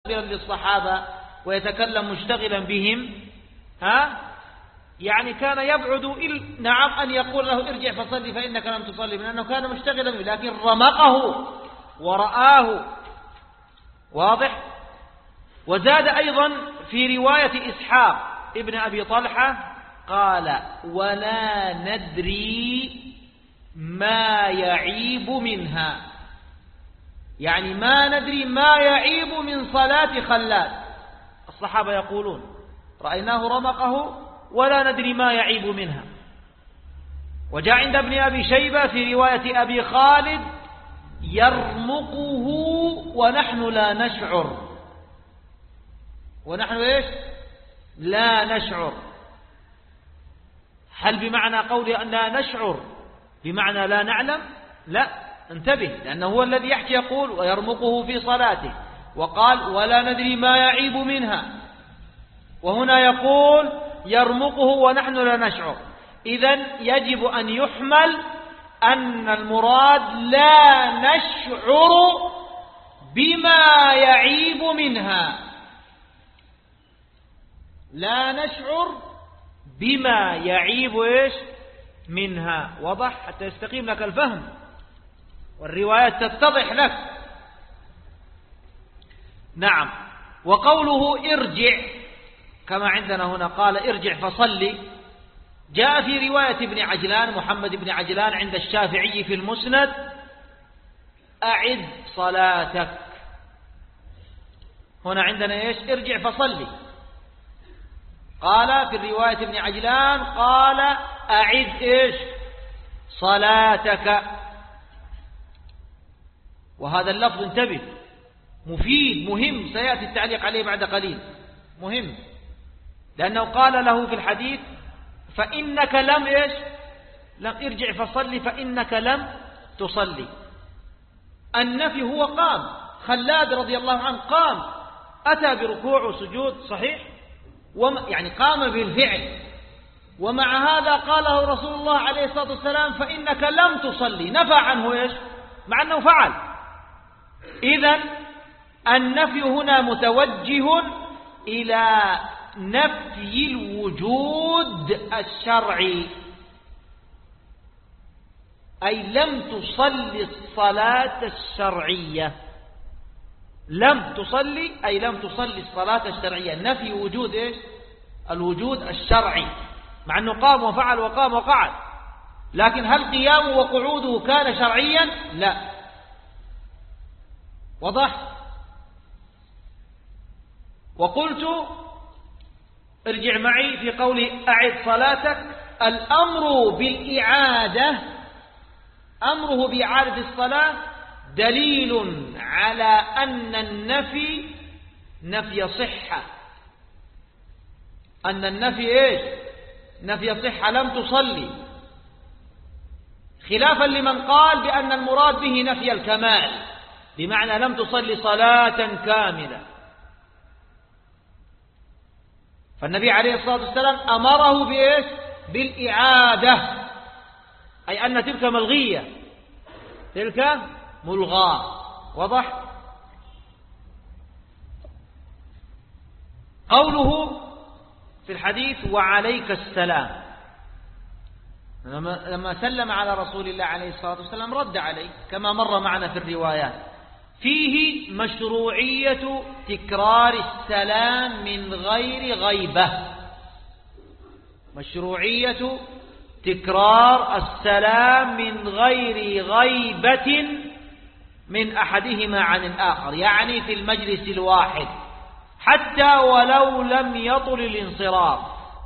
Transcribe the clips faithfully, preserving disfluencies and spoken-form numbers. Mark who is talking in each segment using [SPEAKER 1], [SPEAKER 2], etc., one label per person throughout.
[SPEAKER 1] للصحابة ويتكلم مشتغلا بهم، ها يعني كان يبعد إل نعم أن يقول له ارجع فصلي فإنك لم تصلي، من أنه كان مشتغلا به، لكن رمقه ورآه. واضح؟ وزاد أيضا في رواية إسحاق ابن أبي طلحة قال ولا ندري ما يعيب منها، يعني ما ندري ما يعيب من صلاة خلاد. الصحابة يقولون رأيناه رمقه ولا ندري ما يعيب منها. وجاء عند ابن أبي شيبة في رواية أبي خالد يرمقه ونحن لا نشعر، ونحن إيش لا نشعر. هل بمعنى قولي أن لا نشعر بمعنى لا نعلم؟ لا، انتبه، لأنه هو الذي يحكي يقول ويرمقه في صلاته، وقال ولا ندري ما يعيب منها، وهنا يقول يرمقه ونحن لا نشعر. إذن يجب أن يحمل أن المراد لا نشعر بما يعيب منها، لا نشعر بما يعيب إيش منها. وضح حتى يستقيم لك الفهم والروايات تتضح لك. نعم. وقوله ارجع كما عندنا هنا قال ارجع فصلي، جاء في رواية ابن عجلان محمد بن عجلان عند الشافعي في المسند أعد صلاتك. هنا عندنا إيش ارجع فصلي، قال في الرواية ابن عجلان قال أعد إيش صلاتك. وهذا اللفظ انتبه مفيد مهم، سيأتي التعليق عليه بعد قليل، مهم، لأنه قال له في الحديث فإنك لم إيش لم ارجع فصلي فإنك لم تصلي. النفي هو قام، خلاد رضي الله عنه قام أتى بركوع وسجود صحيح، يعني قام بالفعل، ومع هذا قاله رسول الله عليه الصلاة والسلام فإنك لم تصلي، نفى عنه إيش مع أنه فعل. إذن النفي هنا متوجه إلى نفي الوجود الشرعي، أي لم تصلي الصلاة الشرعية، لم تصلي أي لم تصلي الصلاة الشرعية، نفي وجود إيش الوجود الشرعي، مع أنه قام وفعل وقام وقعد، لكن هل قيامه وقعوده كان شرعيا؟ لا. وضح؟ وقلت ارجع معي في قول أعد صلاتك، الأمر بالإعادة أمره بإعادة الصلاة دليل على أن النفي نفي صحة، أن النفي إيش نفي صحة، لم تصلي، خلافا لمن قال بأن المراد به نفي الكمال، بمعنى لم تصلي صلاة كاملة. فالنبي عليه الصلاة والسلام أمره بإيش بالإعادة، أي أن تلك ملغية، تلك ملغاة. وضح؟ قوله في الحديث وعليك السلام، لما سلم على رسول الله عليه الصلاة والسلام رد عليه كما مر معنا في الروايات. فيه مشروعية تكرار السلام من غير غيبة، مشروعية تكرار السلام من غير غيبة من أحدهما عن الآخر، يعني في المجلس الواحد حتى ولو لم يطل الانصراف.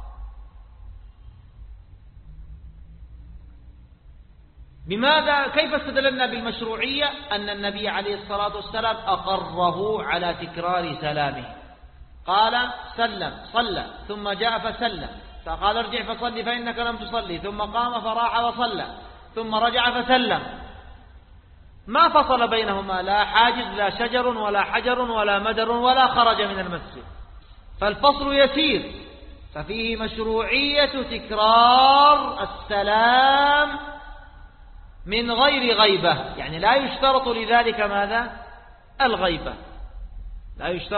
[SPEAKER 1] بماذا؟ كيف استدللنا بالمشروعية؟ أن النبي عليه الصلاة والسلام أقره على تكرار سلامه، قال سلم صلى ثم جاء فسلم، فقال ارجع فصلي فإنك لم تصلي، ثم قام فراح وصلى، ثم رجع فسلم، ما فصل بينهما، لا حاجز لا شجر ولا حجر ولا مدر ولا خرج من المسجد، فالفصل يسير. ففيه مشروعية تكرار السلام من غير غيبة، يعني لا يشترط لذلك ماذا؟ الغيبة، لا يشترط